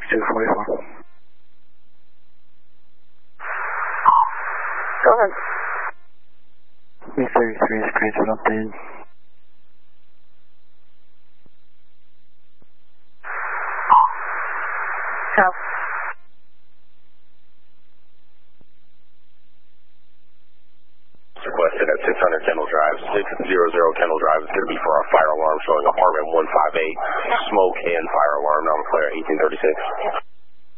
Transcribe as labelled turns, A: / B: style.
A: 6244.
B: Go ahead.
A: B33 is granted updated.
B: Go.
C: Requested at 600 Kendall Drive, 600 Kendall